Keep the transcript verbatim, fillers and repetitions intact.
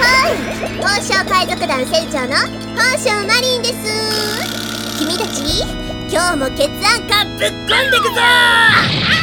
はい、宝生海賊団船長の宝生マリンです。君たち今日も血案カぶっこんでくぞー。